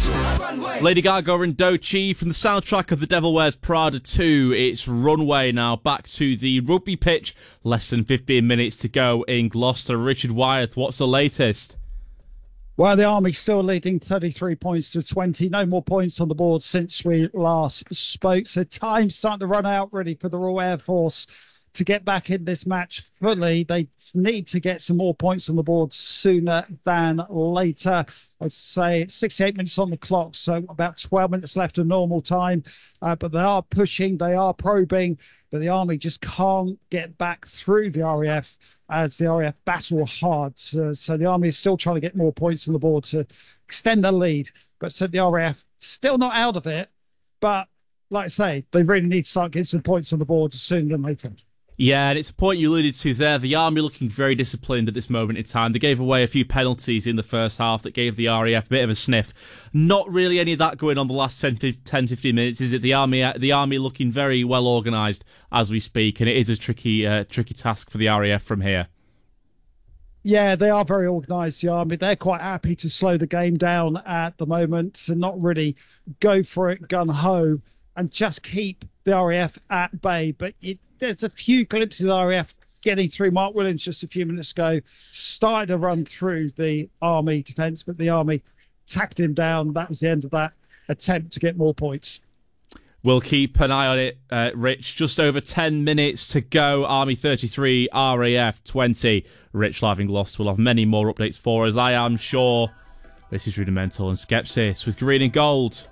Lady Gaga and Doechii from the soundtrack of The Devil Wears Prada 2. It's Runway now. Back to the rugby pitch. Less than 15 minutes to go in Gloucester. Richard Wyeth, what's the latest? Well, the Army still leading 33 points to 20. No more points on the board since we last spoke. So time's starting to run out really for the Royal Air Force to get back in this match fully. They need to get some more points on the board sooner than later. I'd say 68 minutes on the clock, so about 12 minutes left of normal time. But they are pushing, they are probing, but the Army just can't get back through the RAF as the RAF battle hard. So the Army is still trying to get more points on the board to extend their lead. But so the RAF still not out of it. But like I say, they really need to start getting some points on the board sooner than later. Yeah, and it's a point you alluded to there. The Army looking very disciplined at this moment in time. They gave away a few penalties in the first half that gave the RAF a bit of a sniff. Not really any of that going on the last 10-15 minutes, is it? The Army looking very well organised as we speak, and it is a tricky task for the RAF from here. Yeah, they are very organised, the Army. They're quite happy to slow the game down at the moment and not really go for it gun-ho and just keep the RAF at bay. But there's a few glimpses of the RAF getting through. Mark Williams just a few minutes ago started to run through the Army defence, but the Army tacked him down. That was the end of that attempt to get more points. We'll keep an eye on it, Rich. Just over 10 minutes to go. Army 33, RAF 20. Rich live in Gloucester will have many more updates for us, I am sure. This is Rudimental and Skepsis with Green and Gold.